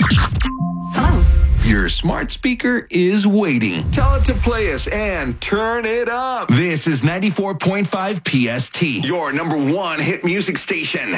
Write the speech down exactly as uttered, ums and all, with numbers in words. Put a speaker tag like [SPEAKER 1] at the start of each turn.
[SPEAKER 1] Hello.
[SPEAKER 2] Your smart speaker is waiting.
[SPEAKER 3] Tell it to play us and turn it up.
[SPEAKER 2] This is ninety-four point five P S T.
[SPEAKER 3] Your number one hit music station.